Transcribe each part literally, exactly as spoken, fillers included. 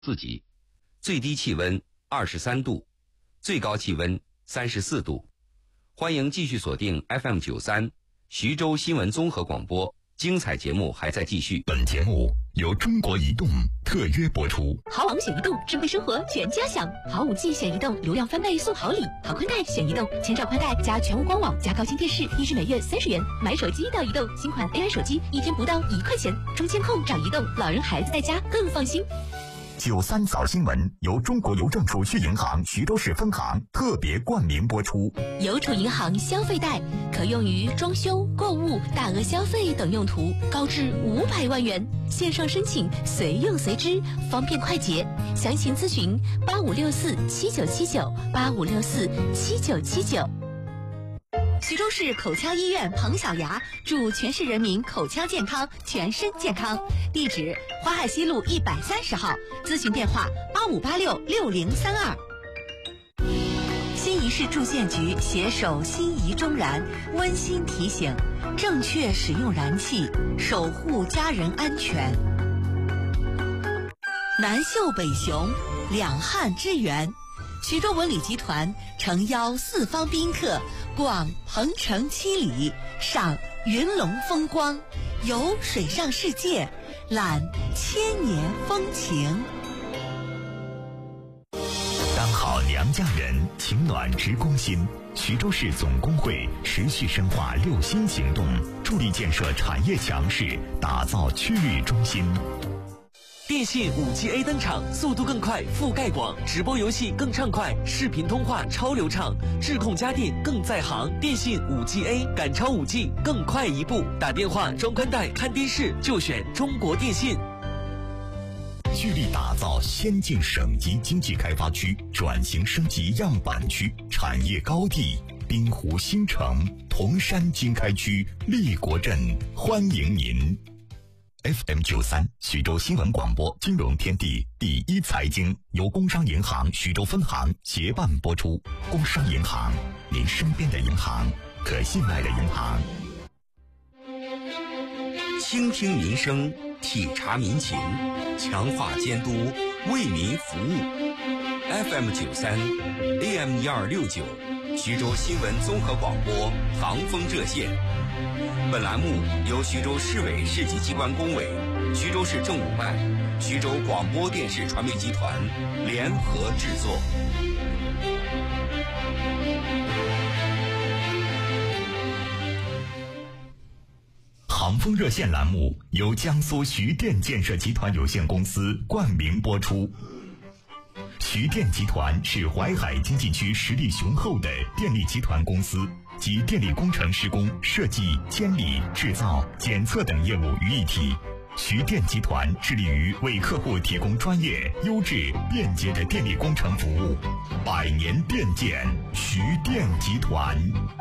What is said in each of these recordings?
四级，最低气温二十三度，最高气温三十四度。欢迎继续锁定 F M 九三徐州新闻综合广播，精彩节目还在继续。 本节目由中国移动特约播出。 好网选移动，智慧生活全家享。好 五 G 选移动，流量翻倍送好礼。好宽带选移动，千兆宽带加全屋官网加高清电视，一支每月三十元。买手机到移动，新款 A I 手机一天不到一块钱。中监控找移动，老人孩子在家更放心。 九三早新闻由中国邮政储蓄银行徐州市分行特别冠名播出。 邮储银行消费贷可用于装修、购物、大额消费等用途，高至五百万元。线上申请，随用随支，方便快捷。详情咨询八五六四七九七九八五六四七九七九。徐州市口腔医院彭小牙祝全市人民口腔健康，全身健康。地址：淮海西路一百三十号，咨询电话八五八六六零三二。新沂市住建局携手新沂中燃温馨提醒：正确使用燃气，守护家人安全。南秀北雄，两汉之源。徐州文旅集团诚邀四方宾客逛鹏城七里，赏云龙风光，游水上世界，览千年风情。 当好娘家人，情暖直攻心。徐州市总工会持续深化六新行动，助力建设产业强势，打造区域中心。 电信 五 G A 登场，速度更快，覆盖广，直播游戏更畅快，视频通话超流畅，智控家电更在行。电信 五 G A 赶超 五 G， 更快一步。打电话、装宽带、看电视就选中国电信。 聚力打造先进省级经济开发区，转型升级样板区，产业高地。滨湖新城、铜山经开区、立国镇欢迎您。F M 九三徐州新闻广播金融天地第一财经由工商银行徐州分行协办播出。工商银行，您身边的银行，可信赖的银行。 倾听民生，体察民情，强化监督，为民服务。F M 九三 A M 一二六九徐州新闻综合广播航风热线。本栏目由徐州市委市级机关工委、徐州市政务办、徐州广播电视传媒集团联合制作。 航风热线栏目由江苏徐电建设集团有限公司冠名播出。徐电集团是淮海经济区实力雄厚的电力集团公司，集电力工程施工、设计、监理、制造、检测等业务于一体。徐电集团致力于为客户提供专业、优质、便捷的电力工程服务。百年电建，徐电集团。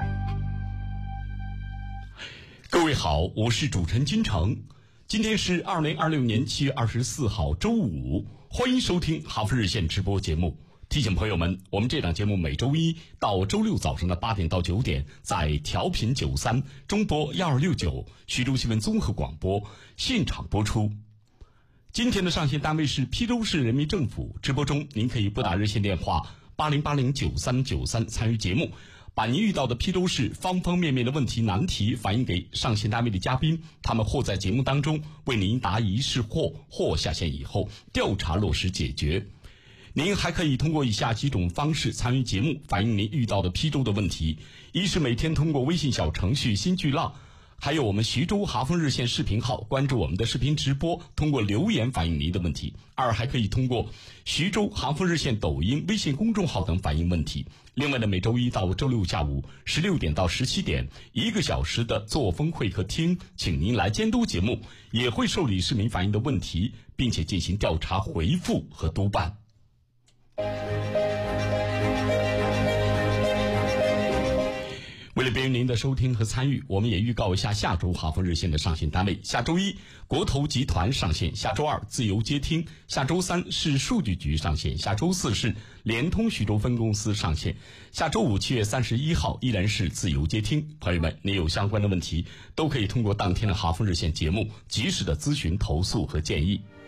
各位好，我是主持人金城。今天是二零二六年七月二十四号周五，欢迎收听哈佛日线直播节目。提醒朋友们，我们这档节目每周一到周六早上的八点到九点，在调频九三中波幺二六九徐州新闻综合广播现场播出。今天的上线单位是邳州市人民政府，直播中您可以拨打热线电话八零八零九三九三参与节目，把您遇到的邳州市方方面面的问题难题反映给上线单位的嘉宾，他们或在节目当中为您答疑释惑，或下线以后调查落实解决。您还可以通过以下几种方式参与节目，反映您遇到的邳州的问题。一是每天通过微信小程序新巨浪，还有我们徐州哈风热线视频号关注我们的视频直播，通过留言反映您的问题。二，还可以通过徐州哈风热线抖音、微信公众号等反映问题。另外呢，每周一到周六下午十六点到十七点，一个小时的作风会客厅，请您来监督节目，也会受理市民反映的问题，并且进行调查回复和督办。为了便于您的收听和参与，我们也预告一下下周哈风热线的上线单位。下周一，国投集团上线；下周二，自由接听；下周三是数据局上线；下周四是联通徐州分公司上线；下周五七月三十一号依然是自由接听。朋友们，您有相关的问题，都可以通过当天的哈风热线节目及时的咨询、投诉和建议。